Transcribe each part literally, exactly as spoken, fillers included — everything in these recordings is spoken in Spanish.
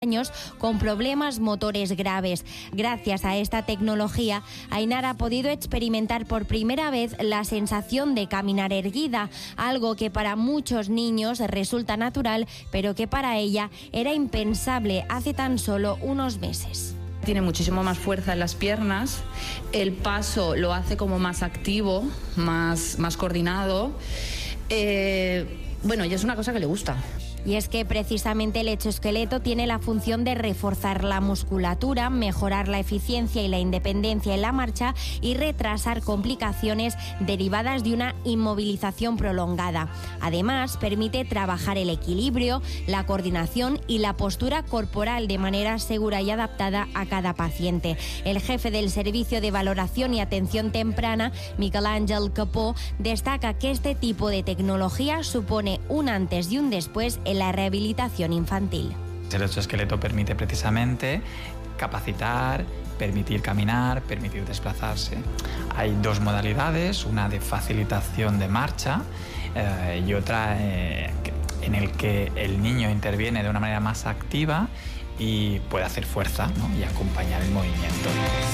años con problemas motores graves. Gracias a esta tecnología, Ainara ha podido experimentar por primera vez la sensación de caminar erguida, algo que para muchos niños resulta natural, pero que para ella era impensable hace tan solo unos meses. Tiene muchísimo más fuerza en las piernas, el paso lo hace como más activo, más, más coordinado. Eh, bueno, y es una cosa que le gusta. Y es que precisamente el exoesqueleto tiene la función de reforzar la musculatura, mejorar la eficiencia y la independencia en la marcha y retrasar complicaciones derivadas de una inmovilización prolongada. Además, permite trabajar el equilibrio, la coordinación y la postura corporal de manera segura y adaptada a cada paciente. El jefe del Servicio de Valoración y Atención Temprana, Miquel Àngel Capó, destaca que este tipo de tecnología supone un antes y un después en la rehabilitación infantil. El exoesqueleto permite precisamente capacitar, permitir caminar, permitir desplazarse. Hay dos modalidades, una de facilitación de marcha eh, y otra eh, en el que el niño interviene de una manera más activa y puede hacer fuerza, ¿no?, y acompañar el movimiento.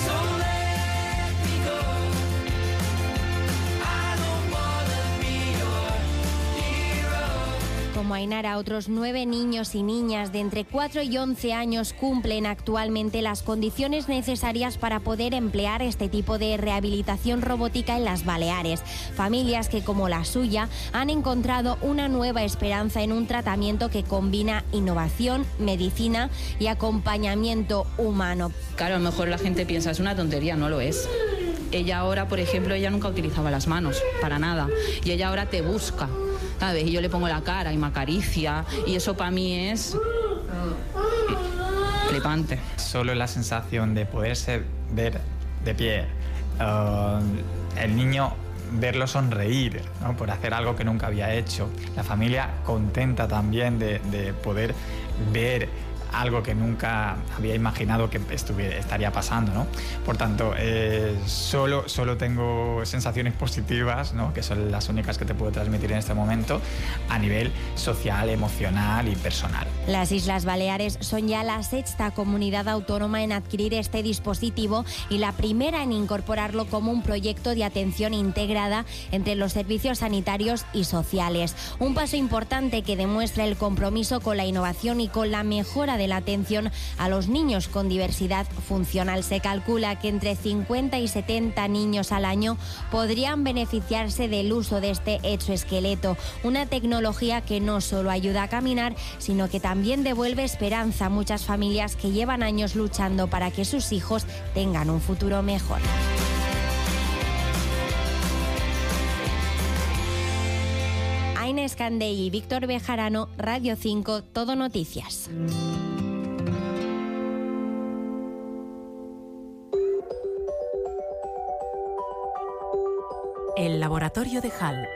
Como Ainara, otros nueve niños y niñas de entre cuatro y once años cumplen actualmente las condiciones necesarias para poder emplear este tipo de rehabilitación robótica en las Baleares. Familias que, como la suya, han encontrado una nueva esperanza en un tratamiento que combina innovación, medicina y acompañamiento humano. Claro, a lo mejor la gente piensa, es una tontería, no lo es. Ella ahora, por ejemplo, ella nunca utilizaba las manos, para nada. Y ella ahora te busca, ¿sabes? Y yo le pongo la cara y me acaricia. Y eso para mí es flipante. Solo la sensación de poderse ver de pie, uh, el niño verlo sonreír, ¿no?, por hacer algo que nunca había hecho. La familia contenta también de, de poder ver algo que nunca había imaginado que estuviera, estaría pasando, ¿no? Por tanto, eh, solo, solo tengo sensaciones positivas, ¿no?, que son las únicas que te puedo transmitir en este momento, a nivel social, emocional y personal. Las Islas Baleares son ya la sexta comunidad autónoma en adquirir este dispositivo y la primera en incorporarlo como un proyecto de atención integrada entre los servicios sanitarios y sociales. Un paso importante que demuestra el compromiso con la innovación y con la mejora de la atención a los niños con diversidad funcional. Se calcula que entre cincuenta y setenta niños al año podrían beneficiarse del uso de este exoesqueleto, una tecnología que no solo ayuda a caminar, sino que también devuelve esperanza a muchas familias que llevan años luchando para que sus hijos tengan un futuro mejor. Aina Escandell y Víctor Bejarano, Radio cinco, Todo Noticias. El laboratorio de Hall.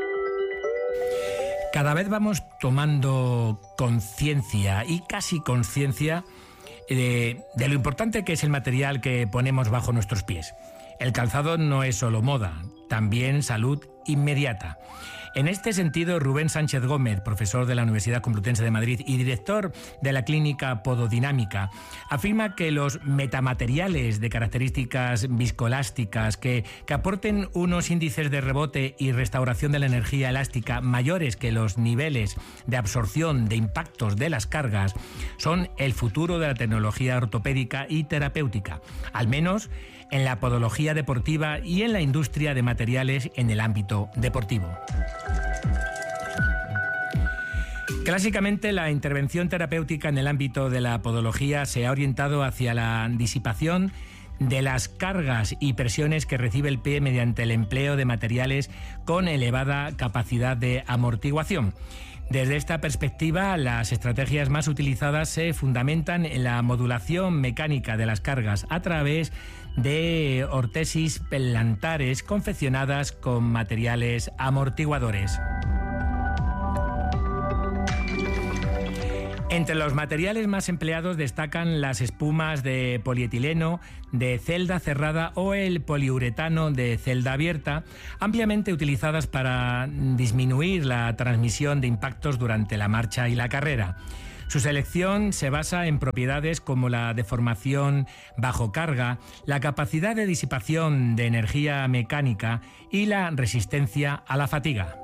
Cada vez vamos tomando conciencia y casi conciencia de, de lo importante que es el material que ponemos bajo nuestros pies. El calzado no es solo moda, también salud inmediata. En este sentido, Rubén Sánchez Gómez, profesor de la Universidad Complutense de Madrid y director de la clínica Pododinámica, afirma que los metamateriales de características viscoelásticas que, que aporten unos índices de rebote y restauración de la energía elástica mayores que los niveles de absorción de impactos de las cargas son el futuro de la tecnología ortopédica y terapéutica, al menos en la podología deportiva y en la industria de materiales en el ámbito deportivo. Clásicamente, la intervención terapéutica en el ámbito de la podología se ha orientado hacia la disipación de las cargas y presiones que recibe el pie mediante el empleo de materiales con elevada capacidad de amortiguación. Desde esta perspectiva, las estrategias más utilizadas se fundamentan en la modulación mecánica de las cargas a través de ortesis plantares confeccionadas con materiales amortiguadores. Entre los materiales más empleados destacan las espumas de polietileno, de celda cerrada o el poliuretano de celda abierta, ampliamente utilizadas para disminuir la transmisión de impactos durante la marcha y la carrera. Su selección se basa en propiedades como la deformación bajo carga, la capacidad de disipación de energía mecánica y la resistencia a la fatiga.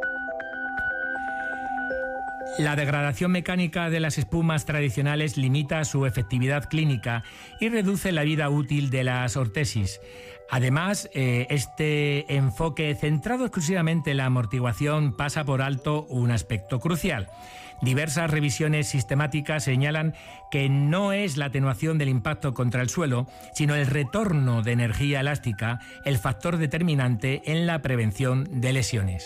La degradación mecánica de las espumas tradicionales limita su efectividad clínica y reduce la vida útil de las ortesis. Además, eh, este enfoque centrado exclusivamente en la amortiguación pasa por alto un aspecto crucial. Diversas revisiones sistemáticas señalan que no es la atenuación del impacto contra el suelo, sino el retorno de energía elástica el factor determinante en la prevención de lesiones.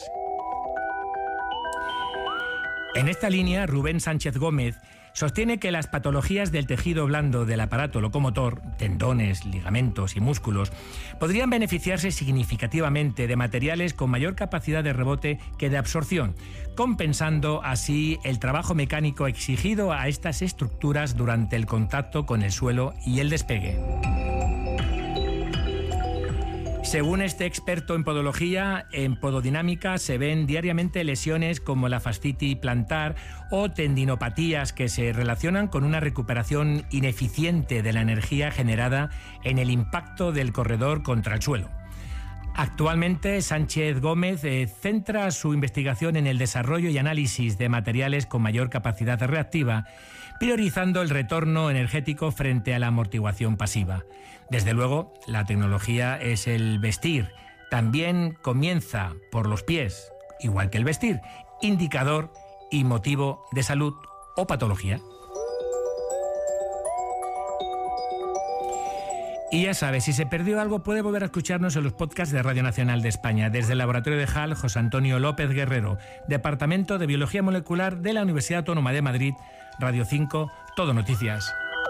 En esta línea, Rubén Sánchez Gómez sostiene que las patologías del tejido blando del aparato locomotor, tendones, ligamentos y músculos, podrían beneficiarse significativamente de materiales con mayor capacidad de rebote que de absorción, compensando así el trabajo mecánico exigido a estas estructuras durante el contacto con el suelo y el despegue. Según este experto en podología, en pododinámica se ven diariamente lesiones como la fascitis plantar o tendinopatías que se relacionan con una recuperación ineficiente de la energía generada en el impacto del corredor contra el suelo. Actualmente, Sánchez Gómez eh, centra su investigación en el desarrollo y análisis de materiales con mayor capacidad reactiva, priorizando el retorno energético frente a la amortiguación pasiva. Desde luego, la tecnología es el vestir. También comienza por los pies, igual que el vestir, indicador y motivo de salud o patología. Y ya sabes, si se perdió algo puede volver a escucharnos en los podcasts de Radio Nacional de España. Desde el Laboratorio de H A L, José Antonio López Guerrero, Departamento de Biología Molecular de la Universidad Autónoma de Madrid, Radio cinco, Todo Noticias.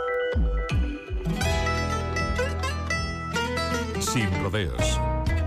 Sin rodeos.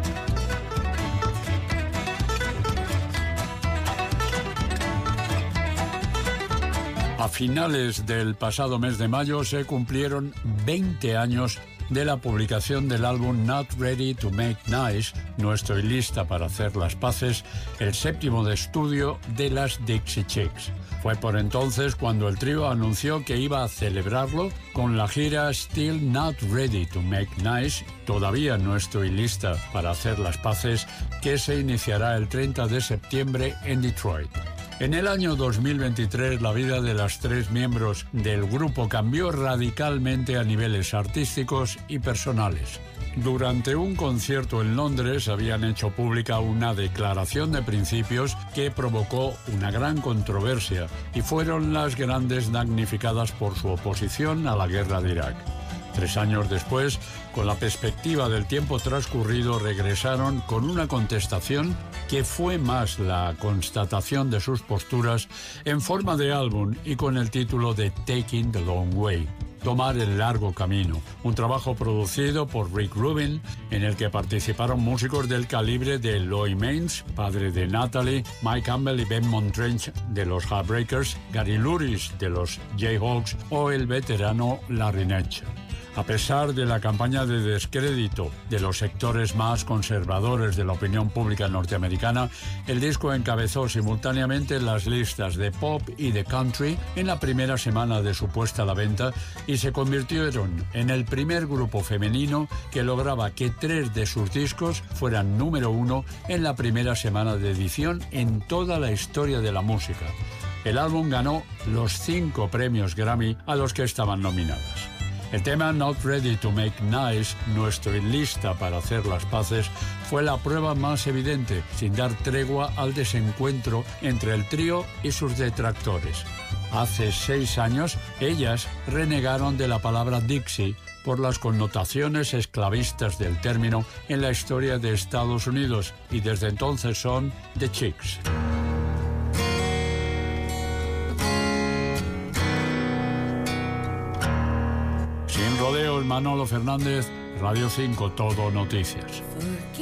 A finales del pasado mes de mayo se cumplieron veinte años de la publicación del álbum Not Ready to Make Nice, No estoy lista para hacer las paces, el séptimo de estudio de las Dixie Chicks. Fue por entonces cuando el trío anunció que iba a celebrarlo con la gira Still Not Ready to Make Nice, Todavía no estoy lista para hacer las paces, que se iniciará el treinta de septiembre en Detroit. En el año dos mil veintitrés, la vida de las tres miembros del grupo cambió radicalmente a niveles artísticos y personales. Durante un concierto en Londres habían hecho pública una declaración de principios que provocó una gran controversia y fueron las grandes damnificadas por su oposición a la guerra de Irak. Tres años después, con la perspectiva del tiempo transcurrido, regresaron con una contestación que fue más la constatación de sus posturas en forma de álbum y con el título de Taking the Long Way, Tomar el largo camino, un trabajo producido por Rick Rubin, en el que participaron músicos del calibre de Lloyd Maines, padre de Natalie, Mike Campbell y Ben Montrench de los Heartbreakers, Gary Luris de los Jayhawks o el veterano Larry Netsch. A pesar de la campaña de descrédito de los sectores más conservadores de la opinión pública norteamericana, el disco encabezó simultáneamente las listas de pop y de country en la primera semana de su puesta a la venta y se convirtieron en el primer grupo femenino que lograba que tres de sus discos fueran número uno en la primera semana de edición en toda la historia de la música. El álbum ganó los cinco premios Grammy a los que estaban nominadas. El tema Not Ready to Make Nice, No estoy lista para hacer las paces, fue la prueba más evidente, sin dar tregua al desencuentro entre el trío y sus detractores. Hace seis años, ellas renegaron de la palabra Dixie por las connotaciones esclavistas del término en la historia de Estados Unidos y desde entonces son The Chicks. Sin rodeos, Manolo Fernández, Radio cinco, Todo Noticias.